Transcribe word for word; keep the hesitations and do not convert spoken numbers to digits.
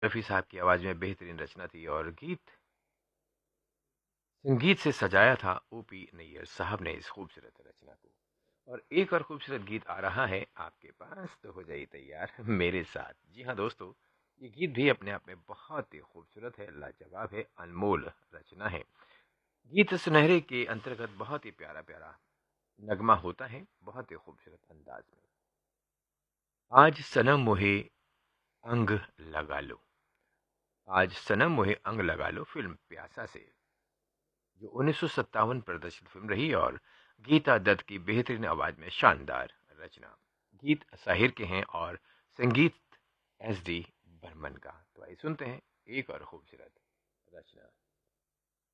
रफ़ी साहब की आवाज़ में बेहतरीन रचना थी और गीत संगीत से सजाया था ओपी नैयर साहब ने इस खूबसूरत रचना को। और एक और खूबसूरत गीत आ रहा है आपके पास, तो हो जाइए तैयार मेरे साथ। जी हाँ दोस्तों, ये गीत भी अपने आप में बहुत ही खूबसूरत है, लाजवाब है, अनमोल रचना है। गीत सुनहरे के अंतर्गत बहुत ही प्यारा प्यारा नगमा होता है, बहुत ही खूबसूरत अंदाज में। आज सनम मोहे अंग लगा लो, आज सनम मोहे अंग लगा लो फिल्म प्यासा से, जो उन्नीस सौ सत्तावन प्रदर्शित फिल्म रही और गीता दत्त की बेहतरीन आवाज में शानदार रचना। गीत साहिर के हैं और संगीत एस डी बर्मन का। तो आइए सुनते हैं एक और खूबसूरत रचना।